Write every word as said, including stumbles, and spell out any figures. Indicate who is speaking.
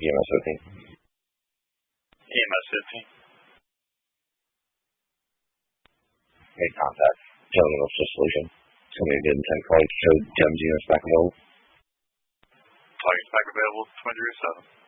Speaker 1: E M S fifteen.
Speaker 2: E M S fifteen.
Speaker 1: Made contact. Gentleman of the solution. Somebody did ten call. Showed Gems units back available.
Speaker 2: Targets back available. twenty seven.